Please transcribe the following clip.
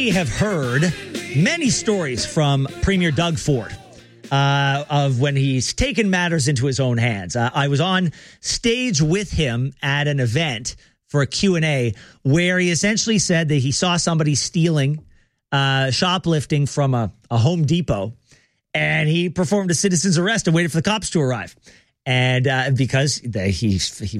many have heard many stories from Premier Doug Ford of when he's taken matters into his own hands. I was on stage with him at an event for a Q&A where he essentially said that he saw somebody stealing, shoplifting from a Home Depot, and he performed a citizen's arrest and waited for the cops to arrive. And because he